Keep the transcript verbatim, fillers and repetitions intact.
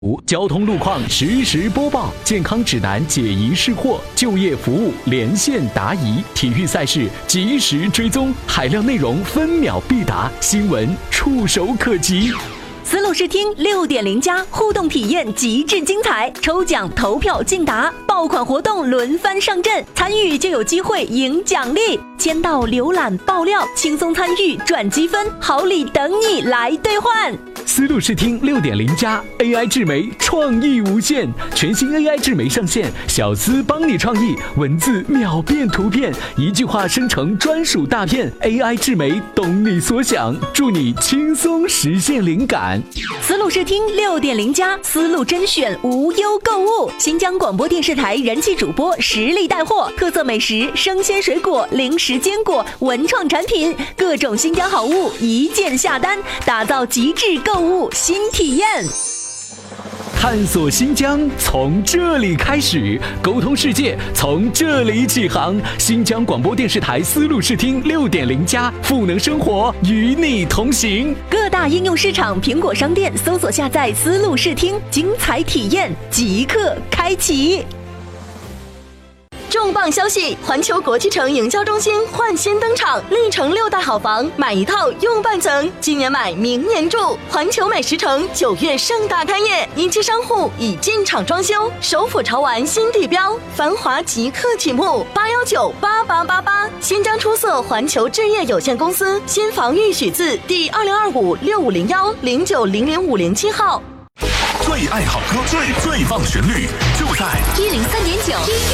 交通路况实时播报，健康指南解疑释惑，就业服务连线答疑，体育赛事及时追踪，海量内容分秒必达，新闻触手可及。 思路视听六点零加互动体验极致精彩，抽奖投票竞答，爆款活动轮番上阵，参与就有机会赢奖励。签到、浏览、爆料，轻松参与赚积分，好礼等你来兑换。 思路视听六点零加 A I 智媒创意无限，全新 A I 智媒上线，小思帮你创意，文字秒变图片，一句话生成专属大片。A I 智媒懂你所想，助你轻松实现灵感。 思路视听六点零加，思路甄选无忧购物，新疆广播电视台人气主播实力带货，特色美食、生鲜水果、零食坚果、文创产品，各种新疆好物一键下单，打造极致购物新体验。 探索新疆从这里开始，沟通世界从这里起航。新疆广播电视台思路视听六点零加，赋能生活，与你同行。 各大应用市场、苹果商店搜索下载思路视听，精彩体验即刻开启。重磅消息！环球国际城营销中心焕新登场，历城六大好房，买一套用半层，今年买明年住。环球美食城九月盛大开业，一期商户已进场装修，首府潮玩新地标，繁华即刻启幕。八幺九八八八八，新疆出色环球置业有限公司新房预许字第二零二五六五零幺零九零零五零七号。 最爱好歌，最最棒旋律，就在一零三点九。